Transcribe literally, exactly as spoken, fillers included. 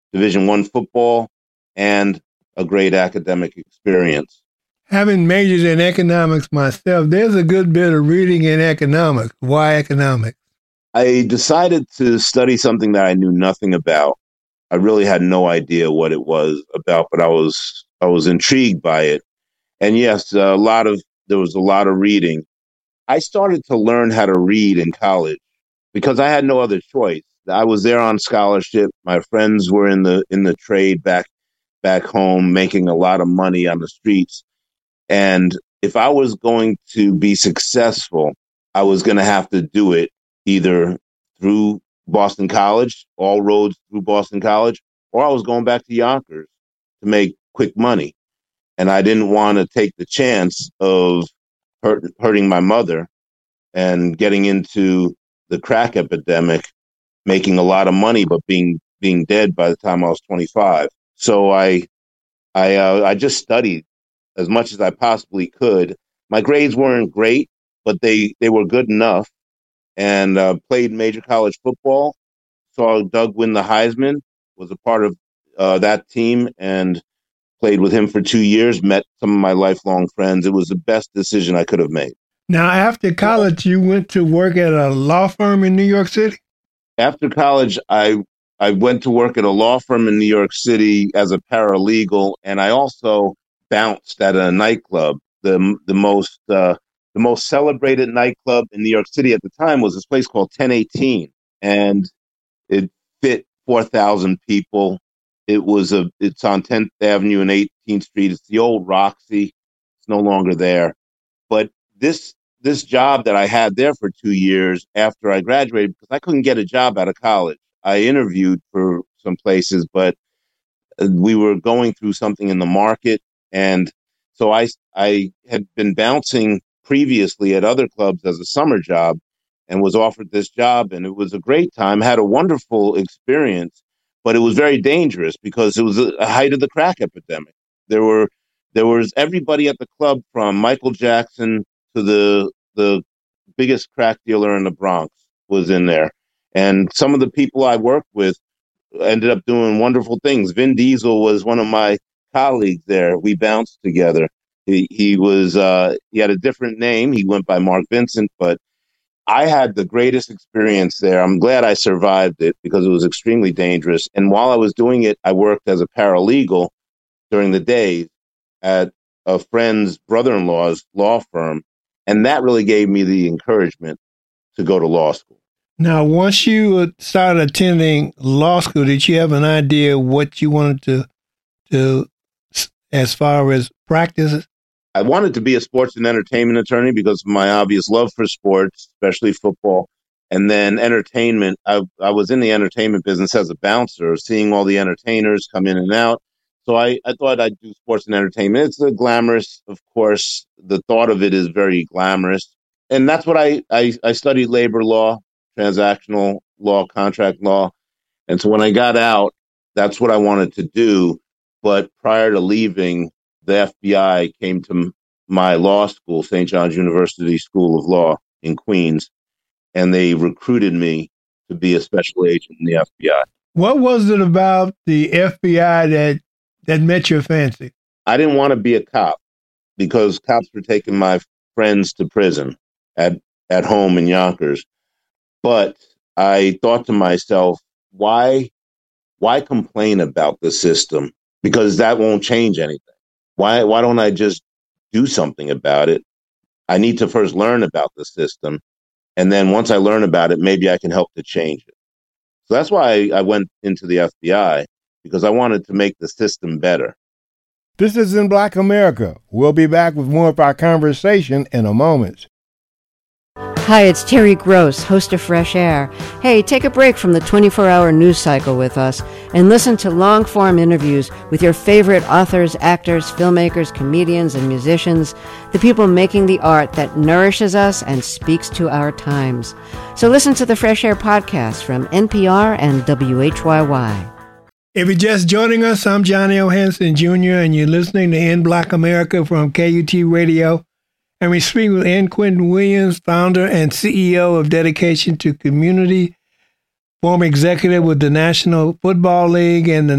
Division One football, and a great academic experience. Having majored in economics myself, there's a good bit of reading in economics. Why economics? I decided to study something that I knew nothing about. I really had no idea what it was about, but I was I was intrigued by it. And yes, a lot of there was a lot of reading. I started to learn how to read in college because I had no other choice. I was there on scholarship. My friends were in the in the trade back back home, making a lot of money on the streets. And if I was going to be successful, I was going to have to do it either through Boston College, all roads through Boston College, or I was going back to Yonkers to make quick money. And I didn't want to take the chance of hurt, hurting my mother and getting into the crack epidemic, making a lot of money, but being being dead by the time I was twenty-five. So I I uh, I just studied as much as I possibly could. My grades weren't great, but they, they were good enough, and uh, played major college football. Saw Doug win the Heisman, was a part of uh, that team, and played with him for two years, met some of my lifelong friends. It was the best decision I could have made. Now, after college, you went to work at a law firm in New York City? After college, I I went to work at a law firm in New York City as a paralegal, and I also bounced at a nightclub. The the most uh, the most celebrated nightclub in New York City at the time was this place called ten eighteen, and it fit four thousand people. It was a it's on tenth Avenue and eighteenth Street. It's the old Roxy. It's no longer there. But this this job that I had there for two years after I graduated, because I couldn't get a job out of college. I interviewed for some places, but we were going through something in the market. And so I, I had been bouncing previously at other clubs as a summer job and was offered this job. And it was a great time, had a wonderful experience, but it was very dangerous because it was a height of the crack epidemic. There were, there was everybody at the club from Michael Jackson to the, the biggest crack dealer in the Bronx was in there. And some of the people I worked with ended up doing wonderful things. Vin Diesel was one of my colleagues there. We bounced together. He, he was uh, he had a different name. He went by Mark Vincent, but I had the greatest experience there. I'm glad I survived it because it was extremely dangerous. And while I was doing it, I worked as a paralegal during the day at a friend's brother-in-law's law firm. And that really gave me the encouragement to go to law school. Now, once you started attending law school, did you have an idea what you wanted to do as far as practice? I wanted to be a sports and entertainment attorney because of my obvious love for sports, especially football. And then entertainment, I, I was in the entertainment business as a bouncer, seeing all the entertainers come in and out. So I, I thought I'd do sports and entertainment. It's a glamorous, of course. The thought of it is very glamorous. And that's what I, I, I studied labor law, transactional law, contract law. And so when I got out, that's what I wanted to do. But prior to leaving, the F B I came to my law school, Saint John's University School of Law in Queens, and they recruited me to be a special agent in the F B I. What was it about the F B I that that met your fancy? I didn't want to be a cop because cops were taking my friends to prison at, at home in Yonkers. But I thought to myself, why, why complain about the system? Because that won't change anything. Why, why don't I just do something about it? I need to first learn about the system. And then once I learn about it, maybe I can help to change it. So that's why I went into the F B I, because I wanted to make the system better. This is In Black America. We'll be back with more of our conversation in a moment. Hi, it's Terry Gross, host of Fresh Air. Hey, take a break from the twenty-four hour news cycle with us and listen to long-form interviews with your favorite authors, actors, filmmakers, comedians, and musicians, the people making the art that nourishes us and speaks to our times. So listen to the Fresh Air podcast from N P R and W H Y Y. If you're just joining us, I'm Johnny O. Henson Junior, and you're listening to In Black America from K U T Radio. And we speak with N. Quentin Williams, founder and C E O of Dedication to Community, former executive with the National Football League and the